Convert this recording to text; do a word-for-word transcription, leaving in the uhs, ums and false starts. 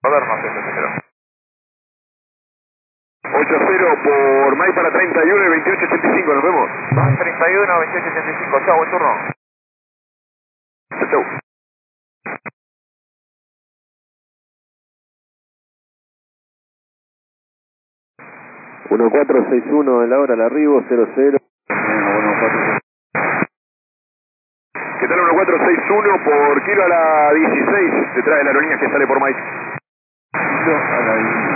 Moderno, ocho cero. ocho cero por Mike para treinta y uno y veintiocho ochenta y cinco, nos vemos. treinta y uno, veintiocho ochenta y cinco, chau, buen turno. Chau, chau. uno cuatro seis uno en la hora, al arribo, cero cero. ¿Qué tal? uno cuatro seis uno por kilo a la dieciséis, detrás de la aerolínea que sale por Mike. Kilo a la dieciséis.